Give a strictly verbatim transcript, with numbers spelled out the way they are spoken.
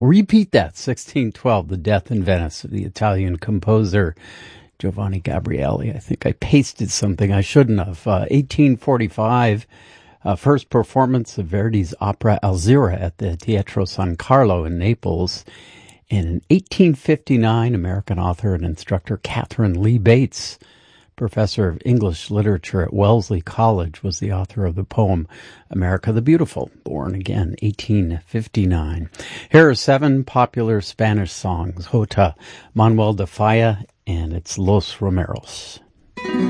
Repeat that, sixteen twelve, The Death in Venice of the Italian composer Giovanni Gabrieli. I think I pasted something I shouldn't have. Uh, eighteen forty-five, uh, first performance of Verdi's opera Alzira at the Teatro San Carlo in Naples. And in eighteen fifty-nine, American author and instructor Catherine Lee Bates, professor of English literature at Wellesley College, was the author of the poem America the Beautiful, born again, eighteen fifty-nine. Here are seven popular Spanish songs. Jota, Manuel de Falla, and it's Los Romeros.